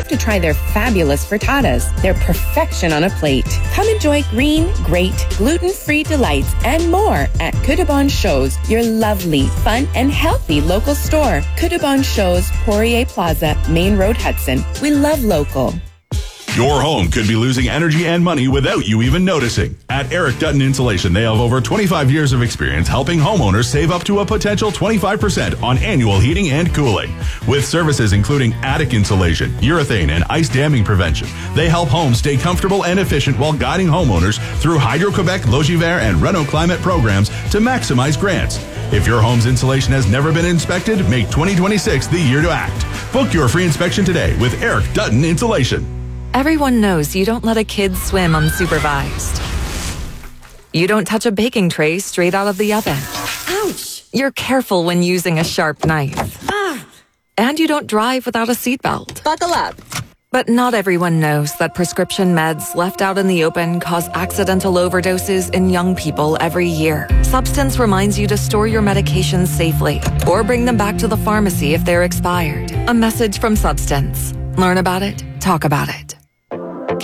to try their fabulous frittatas. They're perfection on a plate. Come enjoy green, great, gluten-free delights and more at Kudabon Shows, your lovely, fun, and healthy local store. Kudabon Shows, Poirier Plaza, Main Road, Hudson. We love local. Your home could be losing energy and money without you even noticing. At Eric Dutton Insulation, they have over 25 years of experience helping homeowners save up to a potential 25% on annual heating and cooling. With services including attic insulation, urethane, and ice damming prevention, they help homes stay comfortable and efficient while guiding homeowners through Hydro-Quebec, Logivert, and Renault Climate programs to maximize grants. If your home's insulation has never been inspected, make 2026 the year to act. Book your free inspection today with Eric Dutton Insulation. Everyone knows you don't let a kid swim unsupervised. You don't touch a baking tray straight out of the oven. Ouch! You're careful when using a sharp knife. And you don't drive without a seatbelt. Buckle up. But not everyone knows that prescription meds left out in the open cause accidental overdoses in young people every year. Substance reminds you to store your medications safely or bring them back to the pharmacy if they're expired. A message from Substance. Learn about it, talk about it.